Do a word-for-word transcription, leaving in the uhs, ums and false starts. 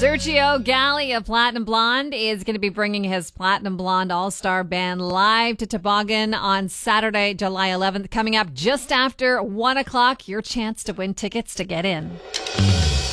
Sergio Galli of Platinum Blonde is going to be bringing his Platinum Blonde All-Star Band live to Toboggan on Saturday, July eleventh. Coming up just after one o'clock, your chance to win tickets to get in.